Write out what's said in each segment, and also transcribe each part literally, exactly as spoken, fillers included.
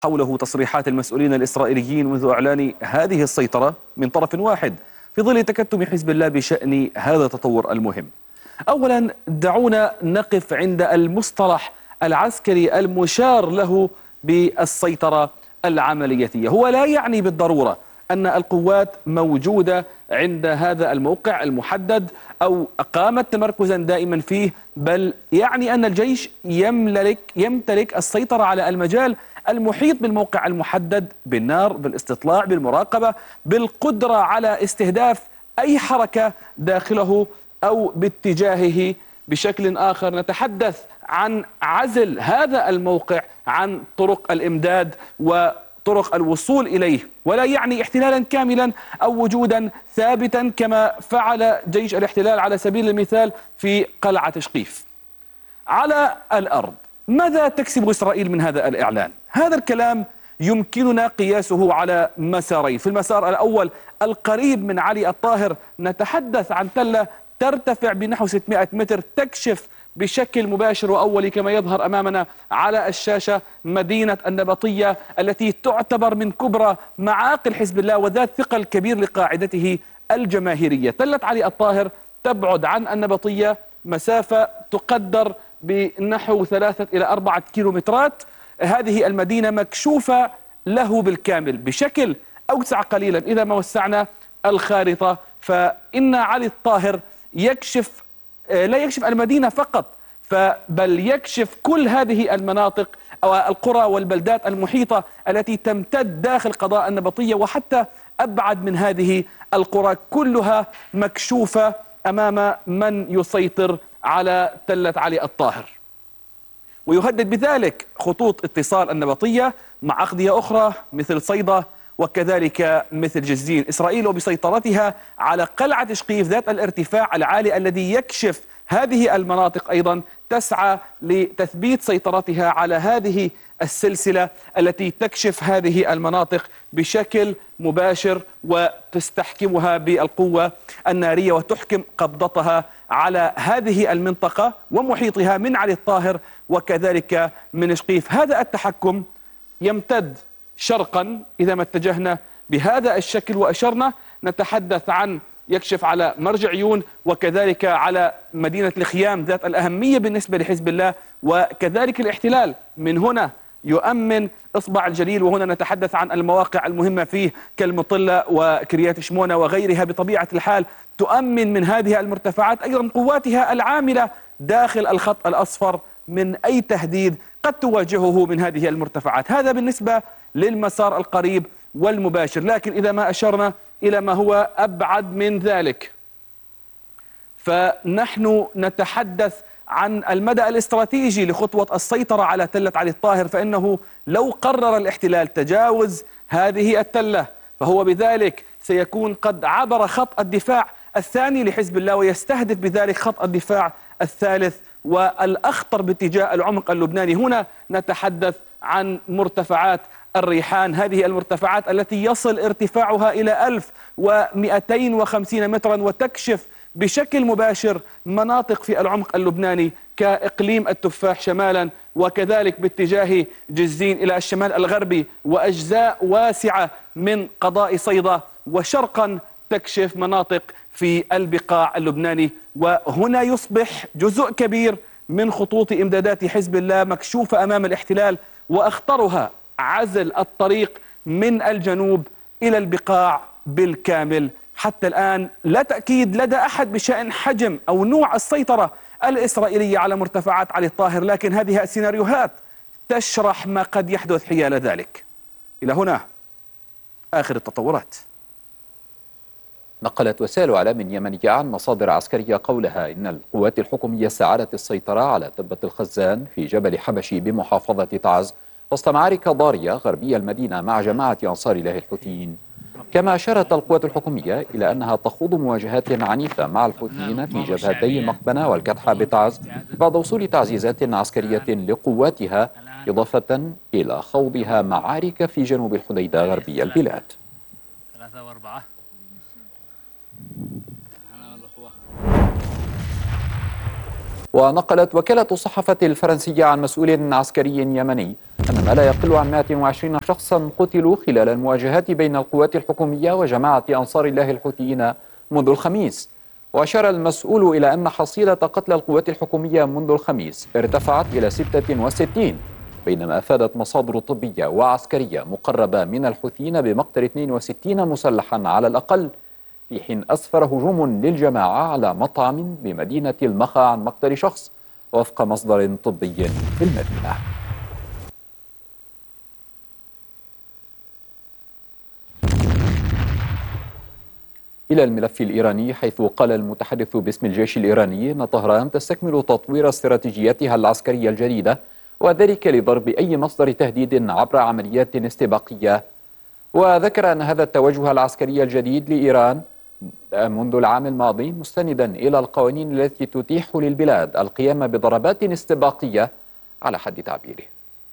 حوله تصريحات المسؤولين الإسرائيليين منذ إعلان هذه السيطرة من طرف واحد في ظل تكتم حزب الله بشأن هذا التطور المهم. أولا دعونا نقف عند المصطلح العسكري المشار له بالسيطرة العملياتية. هو لا يعني بالضرورة أن القوات موجودة عند هذا الموقع المحدد أو أقامت تمركزا دائما فيه، بل يعني أن الجيش يملك يمتلك السيطرة على المجال المحيط بالموقع المحدد بالنار، بالاستطلاع، بالمراقبة، بالقدرة على استهداف أي حركة داخله أو باتجاهه. بشكل آخر نتحدث عن عزل هذا الموقع عن طرق الإمداد وطرق الوصول إليه، ولا يعني احتلالا كاملا أو وجودا ثابتا كما فعل جيش الاحتلال على سبيل المثال في قلعة شقيف. على الأرض ماذا تكسب إسرائيل من هذا الإعلان؟ هذا الكلام يمكننا قياسه على مسارين. في المسار الأول القريب من علي الطاهر نتحدث عن تلة ترتفع بنحو ستمائة متر، تكشف بشكل مباشر وأولي كما يظهر أمامنا على الشاشة مدينة النبطية التي تعتبر من كبرى معاقل حزب الله وذات ثقل كبير لقاعدته الجماهيرية. تلة علي الطاهر تبعد عن النبطية مسافة تقدر بنحو ثلاثة إلى أربعة كيلومترات. هذه المدينة مكشوفة له بالكامل بشكل أوسع قليلا. إذا ما وسعنا الخارطة فإن علي الطاهر يكشف لا يكشف المدينة فقط، بل يكشف كل هذه المناطق أو القرى والبلدات المحيطة التي تمتد داخل قضاء النبطية، وحتى أبعد من هذه القرى كلها مكشوفة أمام من يسيطر على تلة علي الطاهر، ويهدد بذلك خطوط اتصال النبطية مع أقضية أخرى مثل صيدا وكذلك مثل جزين. إسرائيل وبسيطرتها على قلعة شقيف ذات الارتفاع العالي الذي يكشف هذه المناطق أيضا تسعى لتثبيت سيطرتها على هذه السلسلة التي تكشف هذه المناطق بشكل مباشر وتستحكمها بالقوة النارية وتحكم قبضتها على هذه المنطقة ومحيطها من علي الطاهر وكذلك من شقيف. هذا التحكم يمتد شرقا إذا ما اتجهنا بهذا الشكل وأشرنا، نتحدث عن يكشف على مرج عيون وكذلك على مدينة الخيام ذات الأهمية بالنسبة لحزب الله وكذلك الاحتلال. من هنا يؤمن إصبع الجليل، وهنا نتحدث عن المواقع المهمة فيه كالمطلة وكريات شمونة وغيرها. بطبيعة الحال تؤمن من هذه المرتفعات أيضا قواتها العاملة داخل الخط الأصفر من أي تهديد قد تواجهه من هذه المرتفعات. هذا بالنسبة للمسار القريب والمباشر، لكن إذا ما أشرنا إلى ما هو أبعد من ذلك فنحن نتحدث عن المدى الاستراتيجي لخطوة السيطرة على تلة علي الطاهر. فإنه لو قرر الاحتلال تجاوز هذه التلة فهو بذلك سيكون قد عبر خط الدفاع الثاني لحزب الله ويستهدف بذلك خط الدفاع الثالث والأخطر باتجاه العمق اللبناني. هنا نتحدث عن مرتفعات الريحان، هذه المرتفعات التي يصل ارتفاعها إلى ألف ومئتين وخمسين مترا وتكشف بشكل مباشر مناطق في العمق اللبناني كإقليم التفاح شمالا وكذلك باتجاه جزين إلى الشمال الغربي وأجزاء واسعة من قضاء صيدا، وشرقا تكشف مناطق في البقاع اللبناني. وهنا يصبح جزء كبير من خطوط إمدادات حزب الله مكشوفة أمام الاحتلال، وأخطرها عزل الطريق من الجنوب إلى البقاع بالكامل. حتى الآن لا تأكيد لدى أحد بشأن حجم أو نوع السيطرة الإسرائيلية على مرتفعات علي الطاهر، لكن هذه السيناريوهات تشرح ما قد يحدث حيال ذلك. إلى هنا آخر التطورات. نقلت وسائل إعلام يمنية عن مصادر عسكرية قولها إن القوات الحكومية استعادت السيطرة على تبة الخزان في جبل حبشي بمحافظة تعز وسط معارك ضارية غربية المدينة مع جماعة أنصار الله الحوثيين. كما أشارت القوات الحكومية إلى أنها تخوض مواجهات عنيفة مع الحوثيين في جبهتي المقبنة والكدحة بتعز بعد وصول تعزيزات عسكرية لقواتها، إضافة إلى خوضها معارك في جنوب الحديدة غربي البلاد. ونقلت وكالة الصحافة الفرنسية عن مسؤول عسكري يمني أن ما لا يقل عن مئة وعشرين شخصا قتلوا خلال المواجهات بين القوات الحكومية وجماعة أنصار الله الحوثيين منذ الخميس. وأشار المسؤول إلى أن حصيلة قتلى القوات الحكومية منذ الخميس ارتفعت إلى ستة وستين، بينما أفادت مصادر طبية وعسكرية مقربة من الحوثيين بمقتل اثنين وستين مسلحا على الأقل، في حين أسفر هجوم للجماعة على مطعم بمدينة المخا عن مقتل شخص وفق مصدر طبي في المدينة. إلى الملف الإيراني، حيث قال المتحدث باسم الجيش الإيراني أن طهران تستكمل تطوير استراتيجيتها العسكرية الجديدة، وذلك لضرب أي مصدر تهديد عبر عمليات استباقية. وذكر أن هذا التوجه العسكري الجديد لإيران منذ العام الماضي مستندا إلى القوانين التي تتيح للبلاد القيام بضربات استباقية على حد تعبيره.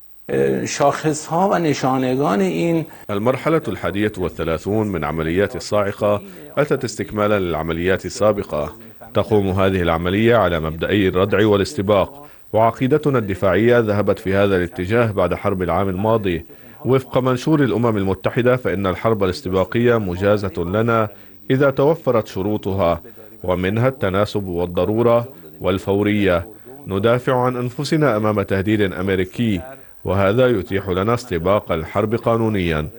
المرحلة الحادية والثلاثون من عمليات الصاعقة أتت استكمالا للعمليات السابقة. تقوم هذه العملية على مبدأي الردع والاستباق، وعقيدتنا الدفاعية ذهبت في هذا الاتجاه بعد حرب العام الماضي. وفق منشور الأمم المتحدة فإن الحرب الاستباقية مجازة لنا إذا توفرت شروطها، ومنها التناسب والضرورة والفورية. ندافع عن أنفسنا أمام تهديد أمريكي، وهذا يتيح لنا استباق الحرب قانونيا.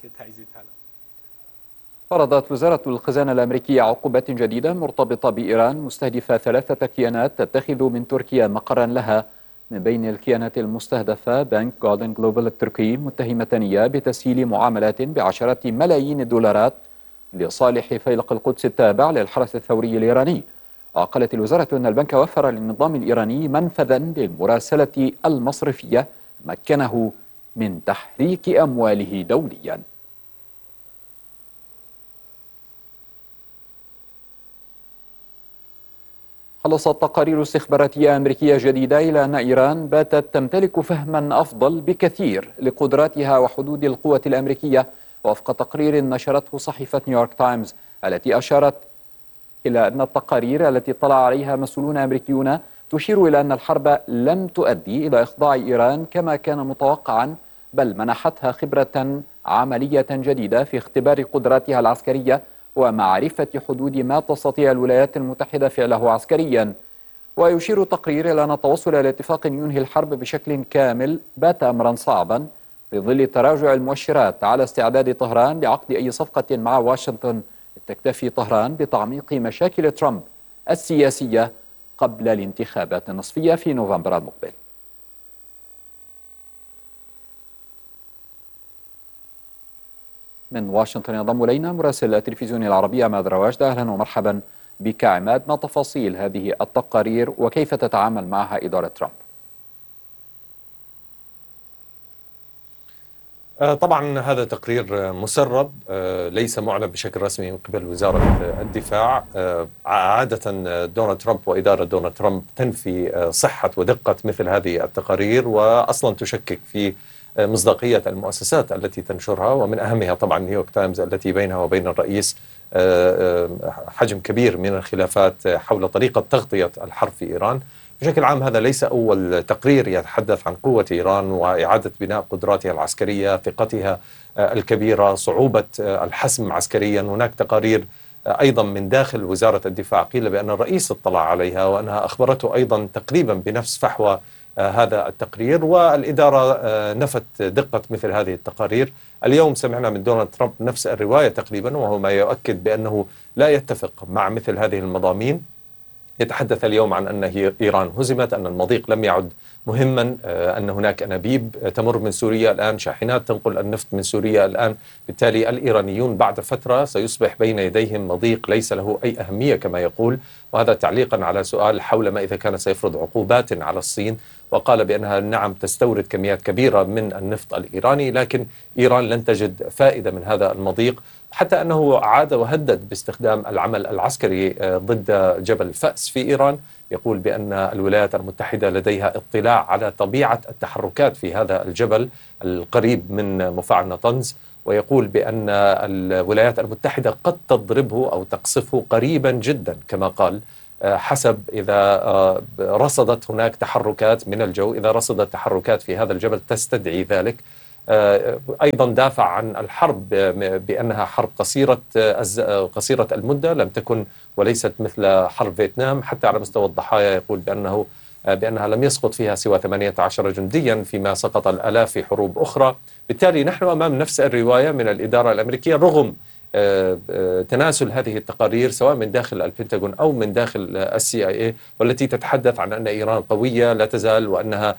فرضت وزارة الخزانة الأمريكية عقوبات جديدة مرتبطة بإيران مستهدفة ثلاثة كيانات تتخذ من تركيا مقرا لها. من بين الكيانات المستهدفة بنك جولدن جلوبال التركي، متهمة إياه بتسهيل معاملات بعشرات ملايين الدولارات لصالح فيلق القدس التابع للحرس الثوري الإيراني. وقالت الوزارة أن البنك وفر للنظام الإيراني منفذا للمراسلة المصرفية مكنه من تحريك أمواله دوليا. خلصت تقارير استخباراتية أمريكية جديدة إلى أن إيران باتت تمتلك فهما أفضل بكثير لقدراتها وحدود القوة الأمريكية، وفق تقرير نشرته صحيفة نيويورك تايمز، التي أشارت إلى أن التقارير التي اطلع عليها مسؤولون أمريكيون تشير إلى أن الحرب لم تؤدي إلى إخضاع إيران كما كان متوقعا، بل منحتها خبرة عملية جديدة في اختبار قدراتها العسكرية ومعرفة حدود ما تستطيع الولايات المتحدة فعله عسكريا. ويشير التقرير إلى أن التوصل إلى اتفاق ينهي الحرب بشكل كامل بات أمرا صعبا في ظل تراجع المؤشرات على استعداد طهران لعقد أي صفقة مع واشنطن تكتفي طهران بتعميق مشاكل ترامب السياسية قبل الانتخابات النصفية في نوفمبر المقبل. من واشنطن ينضم إلينا مراسل التلفزيون العربي عماد رواجدة. أهلا ومرحبا بك عماد، ما تفاصيل هذه التقارير وكيف تتعامل معها إدارة ترامب؟ طبعا هذا تقرير مسرب ليس معلن بشكل رسمي من قبل وزارة الدفاع. عادة دونالد ترامب وإدارة دونالد ترامب تنفي صحة ودقة مثل هذه التقارير، وأصلا تشكك في مصداقية المؤسسات التي تنشرها، ومن أهمها طبعا نيويورك تايمز التي بينها وبين الرئيس حجم كبير من الخلافات حول طريقة تغطية الحرب في إيران. بشكل عام هذا ليس أول تقرير يتحدث عن قوة إيران وإعادة بناء قدراتها العسكرية، ثقتها الكبيرة، صعوبة الحسم عسكريا. هناك تقارير أيضا من داخل وزارة الدفاع قيل بأن الرئيس اطلع عليها وأنها أخبرته أيضا تقريبا بنفس فحوى هذا التقرير، والإدارة نفت دقة مثل هذه التقارير. اليوم سمعنا من دونالد ترامب نفس الرواية تقريبا، وهو ما يؤكد بأنه لا يتفق مع مثل هذه المضامين. يتحدث اليوم عن أن إيران هزمت، أن المضيق لم يعد مهما، أن هناك أنابيب تمر من سوريا الآن، شاحنات تنقل النفط من سوريا الآن. بالتالي الإيرانيون بعد فترة سيصبح بين يديهم مضيق ليس له أي أهمية كما يقول، وهذا تعليقا على سؤال حول ما إذا كان سيفرض عقوبات على الصين. وقال بأنها نعم تستورد كميات كبيرة من النفط الإيراني، لكن إيران لن تجد فائدة من هذا المضيق، حتى أنه عاد وهدد باستخدام العمل العسكري ضد جبل فأس في إيران. يقول بأن الولايات المتحدة لديها اطلاع على طبيعة التحركات في هذا الجبل القريب من مفاعل نطنز، ويقول بأن الولايات المتحدة قد تضربه أو تقصفه قريبا جدا كما قال. حسب إذا رصدت هناك تحركات من الجو، إذا رصدت تحركات في هذا الجبل تستدعي ذلك. أيضا دافع عن الحرب بأنها حرب قصيرة قصيرة المدة، لم تكن وليست مثل حرب فيتنام. حتى على مستوى الضحايا يقول بأنه بأنها لم يسقط فيها سوى ثمانية عشر جنديا فيما سقط الآلاف في حروب أخرى. بالتالي نحن أمام نفس الرواية من الإدارة الأمريكية رغم تناسل هذه التقارير سواء من داخل البنتاغون أو من داخل السي آي إيه، والتي تتحدث عن أن إيران قوية لا تزال، وأنها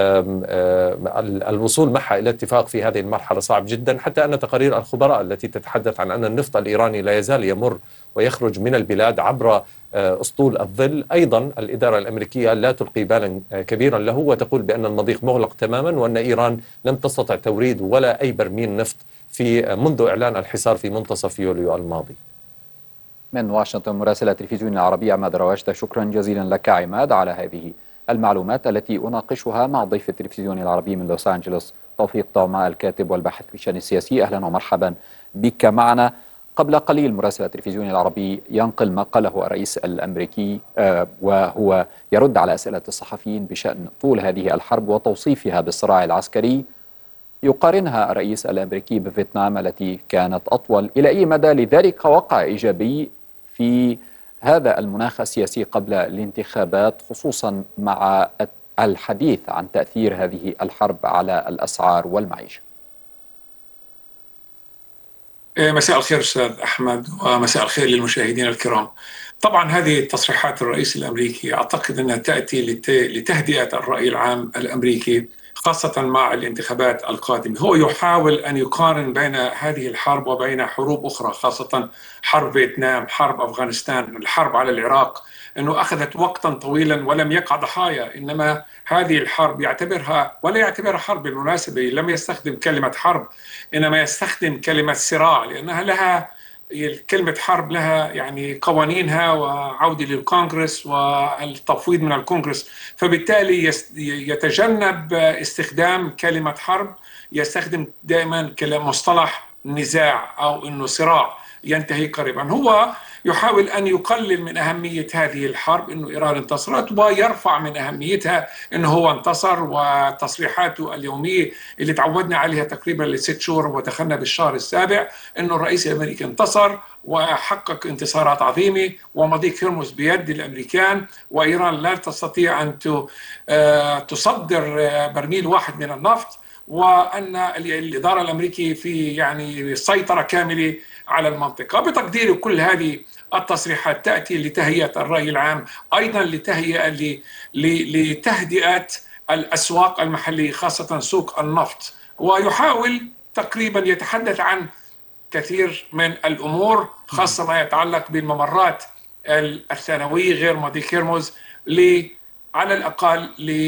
الوصول معها إلى اتفاق في هذه المرحلة صعب جدا. حتى أن تقارير الخبراء التي تتحدث عن أن النفط الإيراني لا يزال يمر ويخرج من البلاد عبر أسطول الظل، أيضا الإدارة الأمريكية لا تلقي بالا كبيرا له، وتقول بأن المضيق مغلق تماما، وأن إيران لم تستطع توريد ولا أي برميل نفط في منذ إعلان الحصار في منتصف يوليو الماضي. من واشنطن مراسل التلفزيون العربي عماد رواجدة، شكرا جزيلا لك عماد على هذه المعلومات التي أناقشها مع ضيف التلفزيون العربي من لوس أنجلوس توفيق طعماء الكاتب والباحث في الشأن السياسي. أهلا ومرحبا بك معنا. قبل قليل مراسل التلفزيون العربي ينقل ما قاله الرئيس الأمريكي وهو يرد على أسئلة الصحفيين بشأن طول هذه الحرب وتوصيفها بالصراع العسكري، يقارنها الرئيس الأمريكي بفيتنام التي كانت أطول. إلى أي مدى لذلك وقع إيجابي في هذا المناخ السياسي قبل الانتخابات، خصوصا مع الحديث عن تأثير هذه الحرب على الأسعار والمعيشة؟ مساء الخير أستاذ أحمد، ومساء الخير للمشاهدين الكرام. طبعا هذه تصريحات الرئيس الأمريكي أعتقد أنها تأتي لتهدئة الرأي العام الأمريكي، خاصة مع الانتخابات القادمة. هو يحاول أن يقارن بين هذه الحرب وبين حروب أخرى، خاصة حرب فيتنام، حرب أفغانستان، الحرب على العراق، أنه أخذت وقتا طويلا ولم يقع ضحايا. إنما هذه الحرب يعتبرها، ولا يعتبرها حرب بالمناسبة، لم يستخدم كلمة حرب، إنما يستخدم كلمة صراع، لأنها لها كلمة حرب لها يعني قوانينها وعودة للكونغرس والتفويض من الكونغرس، فبالتالي يتجنب استخدام كلمة حرب، يستخدم دائما مصطلح نزاع أو إنه صراع ينتهي قريبا. هو يحاول أن يقلل من أهمية هذه الحرب، إنه إيران انتصرت، ويرفع من أهميتها إنه هو انتصر، وتصريحاته اليومية اللي تعودنا عليها تقريبا لست شهور ودخلنا بالشهر السابع، إنه الرئيس الأمريكي انتصر وحقق انتصارات عظيمة، ومضيق هرمز بيد الأمريكان، وإيران لا تستطيع أن تصدر برميل واحد من النفط، وأن الإدارة الأمريكية في يعني سيطرة كاملة على المنطقة. بتقدير كل هذه التصريحات تأتي لتهيئة الرأي العام، أيضا لتهيئة لتهدئة الأسواق المحلية خاصة سوق النفط، ويحاول تقريبا يتحدث عن كثير من الأمور خاصة ما يتعلق بالممرات الثانوية غير مضيق هرمز، على الأقل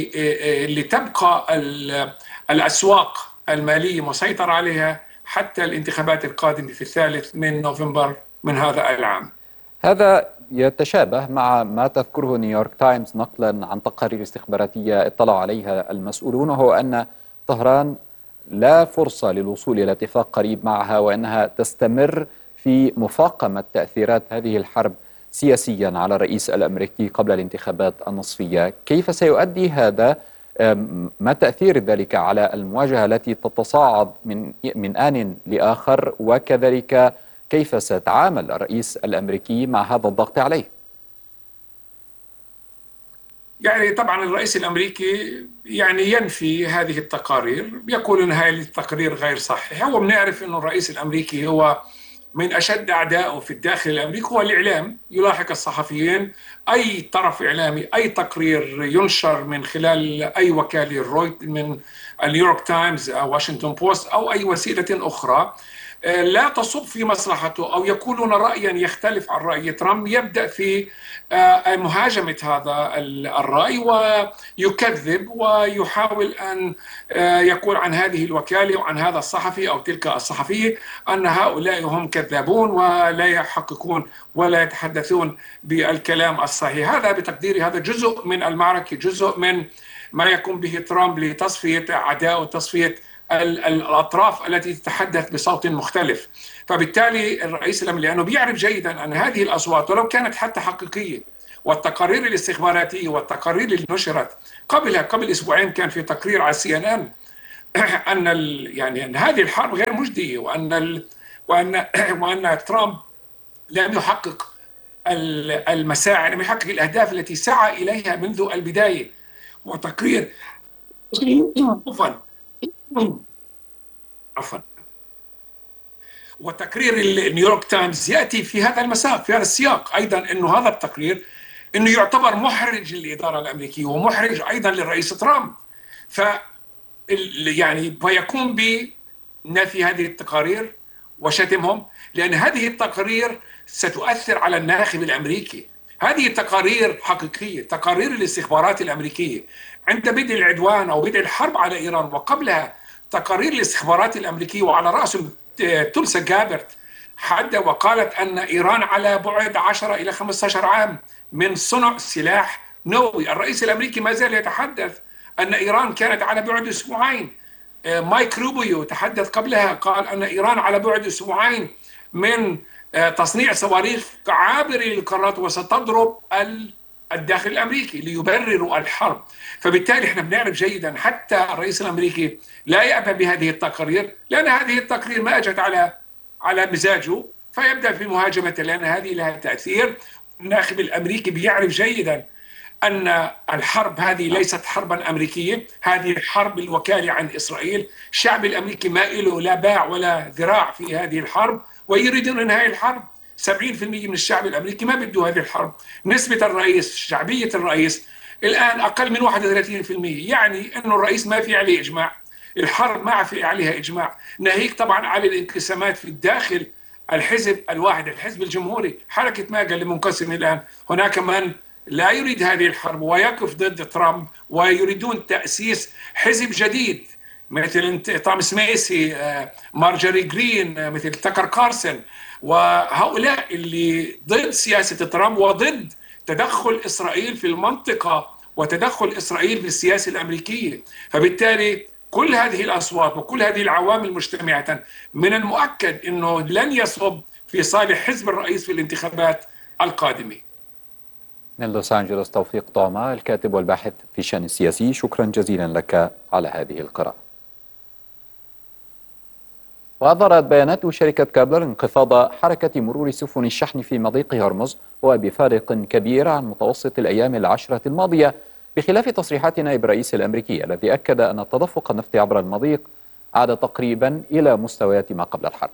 لتبقى الأسواق المالية مسيطر عليها حتى الانتخابات القادمة في الثالث من نوفمبر من هذا العام. هذا يتشابه مع ما تذكره نيويورك تايمز نقلا عن تقارير استخباراتية اطلع عليها المسؤولون، وهو أن طهران لا فرصة للوصول إلى اتفاق قريب معها، وأنها تستمر في مفاقمة تأثيرات هذه الحرب سياسيا على الرئيس الأمريكي قبل الانتخابات النصفية. كيف سيؤدي هذا؟ ما تأثير ذلك على المواجهة التي تتصاعد من من آن لآخر؟ وكذلك كيف سيتعامل الرئيس الأمريكي مع هذا الضغط عليه؟ يعني طبعا الرئيس الأمريكي يعني ينفي هذه التقارير، يقول أن هذه التقارير غير صحيحة. هو بنعرف أن الرئيس الأمريكي هو من أشد أعدائه في الداخل الأمريكي هو الإعلام، يلاحق الصحفيين. أي طرف إعلامي، أي تقرير ينشر من خلال أي وكالة، رويت من النيويورك تايمز أو واشنطن بوست أو أي وسيلة أخرى، لا تصب في مصلحته أو يقولون رأيا يختلف عن رأي ترامب، يبدأ في مهاجمة هذا الرأي ويكذب ويحاول أن يقول عن هذه الوكالة وعن هذا الصحفي أو تلك الصحفية أن هؤلاء هم كذابون ولا يحققون ولا يتحدثون بالكلام الصحيح. هذا بتقديري هذا جزء من المعركة، جزء من ما يقوم به ترامب لتصفية أعداء وتصفية الأطراف التي تتحدث بصوت مختلف. فبالتالي الرئيس الأمريكي لأنه بيعرف جيدا أن هذه الأصوات ولو كانت حتى حقيقية والتقارير الاستخباراتية والتقارير اللي نشرت قبلها قبل أسبوعين كان في تقرير على سي إن إن أن ال يعني أن هذه الحرب غير مجدية، وأن ال وأن وأن ترامب لم يحقق المساعي، لم يحقق الأهداف التي سعى إليها منذ البداية. وتقرير عفوا عفوا وتقرير النيويورك تايمز يأتي في هذا المساق، في هذا السياق أيضا، أنه هذا التقرير أنه يعتبر محرج للإدارة الأمريكية ومحرج أيضا للرئيس ترامب. ف يعني فيقوم بنفي هذه التقارير وشتمهم، لأن هذه التقارير ستؤثر على الناخب الأمريكي. هذه تقارير حقيقية، تقارير الاستخبارات الأمريكية عند بدء العدوان أو بدء الحرب على إيران وقبلها، تقارير الاستخبارات الأمريكية وعلى رأسهم تولسا جابرت حد وقالت أن إيران على بعد عشرة إلى خمسة عشر عام من صنع سلاح نووي. الرئيس الأمريكي ما زال يتحدث أن إيران كانت على بعد أسبوعين. مايك روبيو تحدث قبلها قال أن إيران على بعد أسبوعين من تصنيع صواريخ عابرة للقارات وستضرب الداخل الأمريكي ليبرروا الحرب. فبالتالي احنا بنعرف جيدا حتى الرئيس الأمريكي لا يأبى بهذه التقارير، لأن هذه التقارير ما أجت على على مزاجه، فيبدأ في مهاجمة، لأن هذه لها تأثير. الناخب الأمريكي بيعرف جيدا أن الحرب هذه ليست حربا أمريكية، هذه حرب الوكالة عن إسرائيل. الشعب الأمريكي ما له لا باع ولا ذراع في هذه الحرب ويريدون إنهاء الحرب. سبعين بالمئة من الشعب الأمريكي ما بده هذه الحرب. نسبة الرئيس، شعبية الرئيس الآن أقل من واحد وثلاثين بالمئة، يعني أنه الرئيس ما في عليه إجماع، الحرب ما في عليها إجماع، ناهيك طبعا على الانقسامات في الداخل. الحزب الواحد، الحزب الجمهوري، حركة ماجا اللي منقسم الآن، هناك من لا يريد هذه الحرب ويقف ضد ترامب ويريدون تأسيس حزب جديد مثل توم سميثي، مارجوري جرين، مثل تاكر كارسون، وهؤلاء اللي ضد سياسة ترامب وضد تدخل إسرائيل في المنطقة وتدخل إسرائيل في السياسة الأمريكية. فبالتالي كل هذه الأصوات وكل هذه العوامل مجتمعة من المؤكد أنه لن يصب في صالح حزب الرئيس في الانتخابات القادمة. من لوس أنجلوس توفيق طعمة، الكاتب والباحث في الشأن السياسي، شكرا جزيلا لك على هذه القراءة. وأظهرت بيانات شركة كابلر انخفاض حركة مرور سفن الشحن في مضيق هرمز وبفارق كبير عن متوسط الأيام العشرة الماضية، بخلاف تصريحات نائب الرئيس الأمريكي الذي أكد أن تدفق النفط عبر المضيق عاد تقريبا إلى مستويات ما قبل الحرب.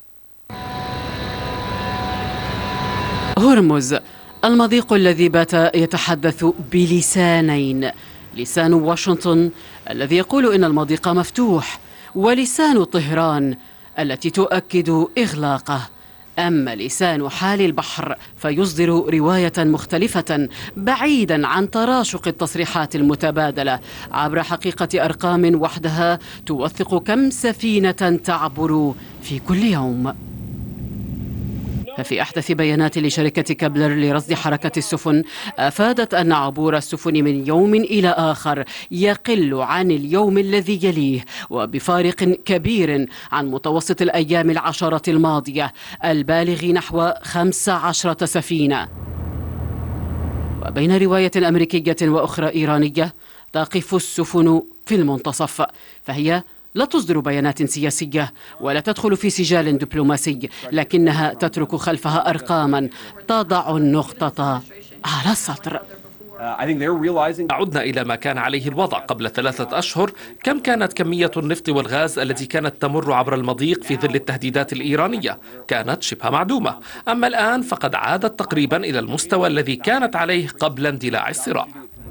هرمز، المضيق الذي بات يتحدث بلسانين، لسان واشنطن الذي يقول إن المضيق مفتوح، ولسان طهران التي تؤكد إغلاقه. أما لسان حال البحر فيصدر رواية مختلفة بعيدا عن تراشق التصريحات المتبادلة عبر حقيقة أرقام وحدها توثق كم سفينة تعبر في كل يوم. ففي أحدث بيانات لشركة كابلر لرصد حركة السفن أفادت أن عبور السفن من يوم إلى آخر يقل عن اليوم الذي يليه وبفارق كبير عن متوسط الأيام العشرة الماضية البالغ نحو خمس عشرة سفينة. وبين رواية أمريكية وأخرى إيرانية تقف السفن في المنتصف، فهي لا تصدر بيانات سياسية ولا تدخل في سجال دبلوماسي، لكنها تترك خلفها أرقاما تضع النقطة على السطر. عدنا إلى ما كان عليه الوضع قبل ثلاثة أشهر. كم كانت كمية النفط والغاز التي كانت تمر عبر المضيق في ظل التهديدات الإيرانية؟ كانت شبه معدومة. أما الآن فقد عادت تقريبا إلى المستوى الذي كانت عليه قبل اندلاع الصراع.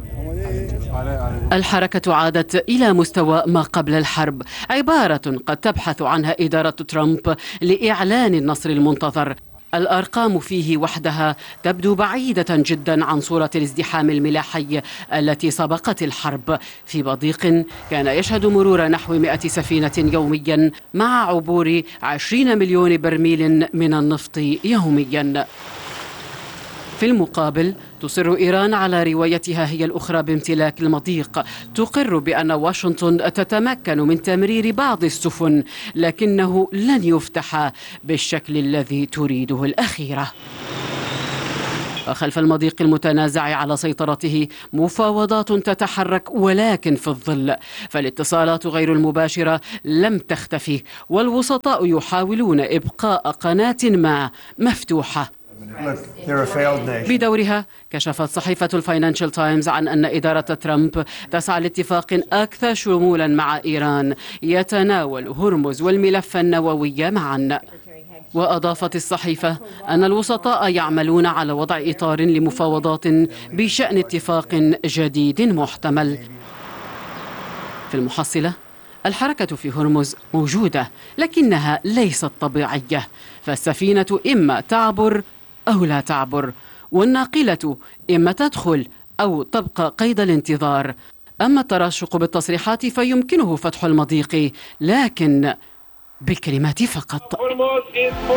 الحركة عادت إلى مستوى ما قبل الحرب، عبارة قد تبحث عنها إدارة ترامب لإعلان النصر المنتظر. الأرقام فيه وحدها تبدو بعيدة جدا عن صورة الازدحام الملاحي التي سبقت الحرب في مضيق كان يشهد مرور نحو مئة سفينة يوميا مع عبور عشرين مليون برميل من النفط يوميا. في المقابل تصر إيران على روايتها هي الأخرى بامتلاك المضيق، تقر بأن واشنطن تتمكن من تمرير بعض السفن لكنه لن يفتح بالشكل الذي تريده الأخيرة. وخلف المضيق المتنازع على سيطرته مفاوضات تتحرك ولكن في الظل، فالاتصالات غير المباشرة لم تختفي والوسطاء يحاولون إبقاء قناة ما مفتوحة. بدورها كشفت صحيفة الفاينانشال تايمز عن أن إدارة ترامب تسعى لاتفاق أكثر شمولا مع إيران يتناول هرمز والملف النووي معا. وأضافت الصحيفة أن الوسطاء يعملون على وضع إطار لمفاوضات بشأن اتفاق جديد محتمل. في المحصلة الحركة في هرمز موجودة لكنها ليست طبيعية، فالسفينة إما تعبر أو لا تعبر، والناقلة إما تدخل أو تبقى قيد الانتظار. أما التراشق بالتصريحات فيمكنه فتح المضيق لكن بالكلمات فقط.